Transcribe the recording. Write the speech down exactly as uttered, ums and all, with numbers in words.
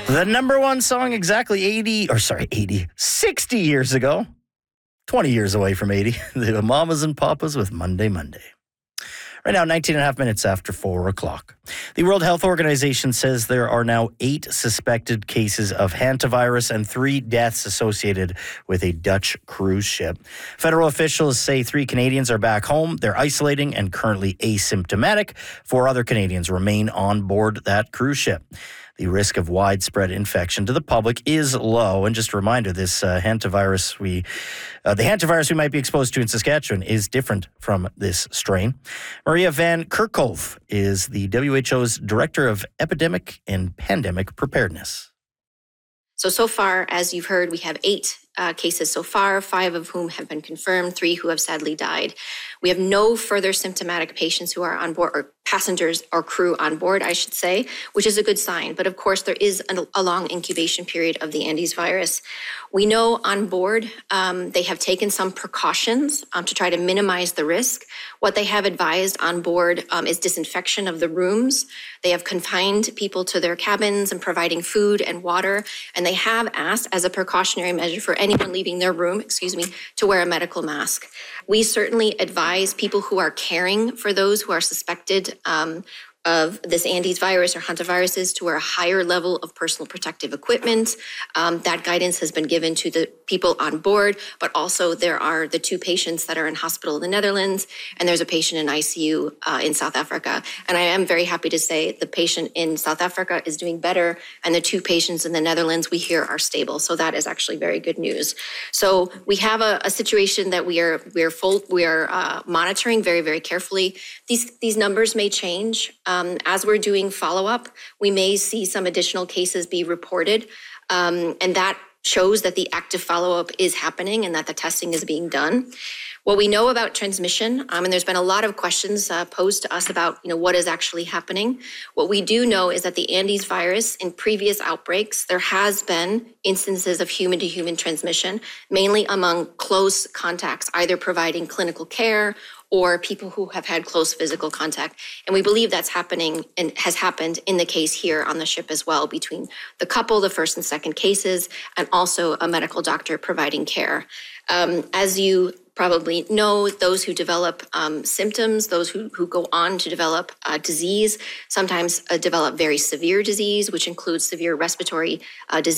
The number one song exactly eighty, or sorry, eighty, sixty years ago, twenty years away from eighty, the Mamas and Papas with Monday, Monday. Right now, nineteen and a half minutes after four o'clock. The World Health Organization says there are now eight suspected cases of hantavirus and three deaths associated with a Dutch cruise ship. Federal officials say three Canadians are back home. They're isolating and currently asymptomatic. Four other Canadians remain on board that cruise ship. The risk of widespread infection to the public is low. And just a reminder, this uh, hantavirus we, uh, the hantavirus we might be exposed to in Saskatchewan is different from this strain. Maria Van Kerkhove is the W H O's Director of Epidemic and Pandemic Preparedness. So, so far, as you've heard, we have eight uh, cases so far, five of whom have been confirmed, three who have sadly died. We have no further symptomatic patients who are on board, or passengers or crew on board, I should say, which is a good sign. But of course, there is a, a long incubation period of the Andes virus. We know on board um, they have taken some precautions um, to try to minimize the risk. What they have advised on board um, is disinfection of the rooms. They have confined people to their cabins and providing food and water. And they have asked, as a precautionary measure for anyone leaving their room, excuse me, to wear a medical mask. We certainly advise people who are caring for those who are suspected um, of this Andes virus or hantaviruses to wear a higher level of personal protective equipment. Um, that guidance has been given to the people on board, but also there are the two patients that are in hospital in the Netherlands, and there's a patient in I C U uh, in South Africa. And I am very happy to say the patient in South Africa is doing better, and the two patients in the Netherlands we hear are stable. So that is actually very good news. So we have a, a situation that we are we are full we are uh, monitoring very very carefully. These these numbers may change. Um, as we're doing follow-up, we may see some additional cases be reported, um, and that shows that the active follow-up is happening and that the testing is being done. What we know about transmission, um, and there's been a lot of questions uh, posed to us about, you know, what is actually happening. What we do know is that the Andes virus, in previous outbreaks, there has been instances of human-to-human transmission, mainly among close contacts, either providing clinical care or people who have had close physical contact. And we believe that's happening and has happened in the case here on the ship as well, between the couple, the first and second cases, and also a medical doctor providing care. Um, as you probably know, those who develop um, symptoms, those who, who go on to develop uh, disease, sometimes uh, develop very severe disease, which includes severe respiratory uh, disease.